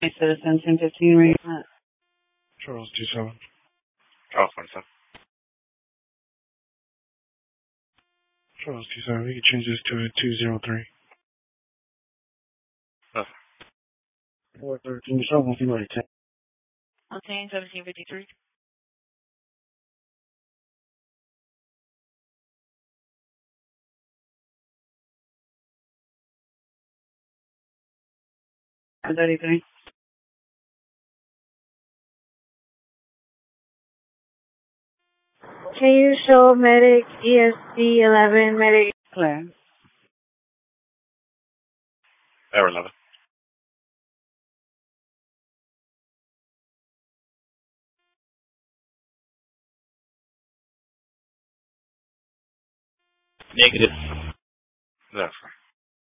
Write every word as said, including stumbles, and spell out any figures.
Citizen ten fifteen, right? Charles two seven. Charles twenty-seven. Charles two seven. We can change this to a two zero three. Okay. four thirteen. Charles one ten. Obtain seventeen fifty-three. thirty-three. Can you show medic E S D eleven, medic? Clear. Error eleven. Negative. That's right.